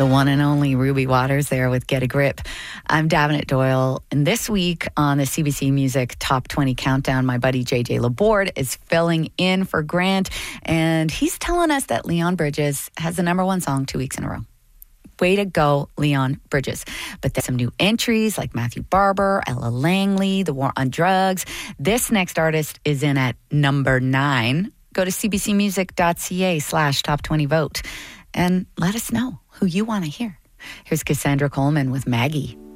The one and only Ruby Waters there with Get a Grip. I'm Davenant Doyle, and this week on the CBC Music Top 20 Countdown, my buddy JJ Laborde is filling in for Grant, and he's telling us that Leon Bridges has the number one song 2 weeks in a row. Way to go, Leon Bridges. But there's some new entries like Matthew Barber, Ella Langley, The War on Drugs. This next artist is in at number 9. Go to cbcmusic.ca/top20vote and let us know who you want to hear. Here's Cassandra Coleman with Maggie.